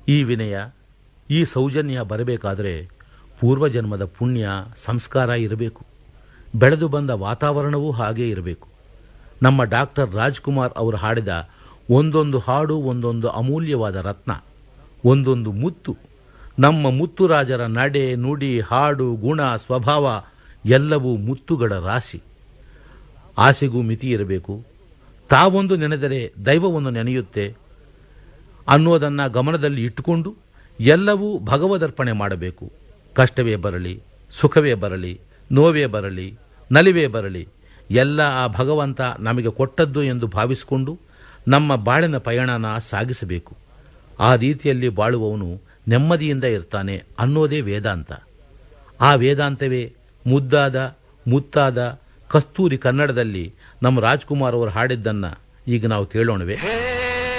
ಈ ವಿನಯ, ಈ ಸೌಜನ್ಯ ಬರಬೇಕಾದರೆ ಪೂರ್ವಜನ್ಮದ ಪುಣ್ಯ ಸಂಸ್ಕಾರ ಇರಬೇಕು. ಬೆಳೆದು ಬಂದ ವಾತಾವರಣವೂ ಹಾಗೇ ಇರಬೇಕು. ನಮ್ಮ ಡಾಕ್ಟರ್ ರಾಜ್ಕುಮಾರ್ ಅವರು ಹಾಡಿದ ಒಂದೊಂದು ಹಾಡು ಒಂದೊಂದು ಅಮೂಲ್ಯವಾದ ರತ್ನ, ಒಂದೊಂದು ಮುತ್ತು. ನಮ್ಮ ಮುತ್ತುರಾಜರ ನಡೆ, ನುಡಿ, ಹಾಡು, ಗುಣ, ಸ್ವಭಾವ ಎಲ್ಲವೂ ಮುತ್ತುಗಳ ರಾಶಿ. ಆಸೆಗೂ ಮಿತಿ ಇರಬೇಕು. ತಾವೊಂದು ನೆನೆದರೆ ದೈವವನ್ನು ನೆನೆಯುತ್ತೆ ಅನ್ನೋದನ್ನು ಗಮನದಲ್ಲಿ ಇಟ್ಟುಕೊಂಡು ಎಲ್ಲವೂ ಭಗವದರ್ಪಣೆ ಮಾಡಬೇಕು. ಕಷ್ಟವೇ ಬರಲಿ, ಸುಖವೇ ಬರಲಿ, ನೋವೇ ಬರಲಿ, ನಲಿವೇ ಬರಲಿ, ಎಲ್ಲ ಆ ಭಗವಂತ ನಮಗೆ ಕೊಟ್ಟದ್ದು ಎಂದು ಭಾವಿಸಿಕೊಂಡು ನಮ್ಮ ಬಾಳಿನ ಪಯಣನ ಸಾಗಿಸಬೇಕು. ಆ ರೀತಿಯಲ್ಲಿ ಬಾಳುವವನು ನೆಮ್ಮದಿಯಿಂದ ಇರ್ತಾನೆ ಅನ್ನೋದೇ ವೇದಾಂತ. ಆ ವೇದಾಂತವೇ ಮುದ್ದಾದ ಮುತ್ತಾದ ಕಸ್ತೂರಿ ಕನ್ನಡದಲ್ಲಿ ನಮ್ಮ ರಾಜ್ಕುಮಾರ್ ಅವರು ಹಾಡಿದ್ದನ್ನು ಈಗ ನಾವು ಕೇಳೋಣವೇ?